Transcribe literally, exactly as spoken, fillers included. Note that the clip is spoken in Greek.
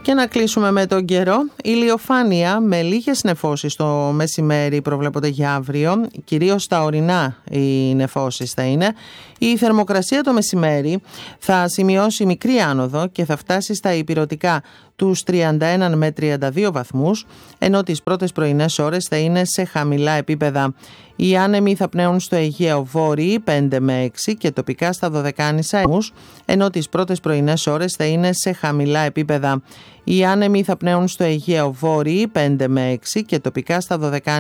Και να κλείσουμε με τον καιρό. Ηλιοφάνεια με λίγες νεφώσεις το μεσημέρι προβλέπονται για αύριο. Κυρίως στα ορεινά οι νεφώσεις θα είναι. Η θερμοκρασία το μεσημέρι θα σημειώσει μικρή άνοδο και θα φτάσει στα ηπειρωτικά τους τριάντα ένα με τριάντα δύο βαθμούς, ενώ τις πρώτες πρωινές ώρες θα είναι σε χαμηλά επίπεδα. Οι άνεμοι θα πνέουν στο Αιγαίο βόρειοι πέντε με έξι και τοπικά στα Δωδεκάνησα, ενώ τις πρώτες πρωινές ώρες θα είναι σε χαμηλά επίπεδα. Οι άνεμοι θα πνέουν στο Αιγαίο βόρειοι πέντε με έξι και τοπικά στα Δωδεκάνησα.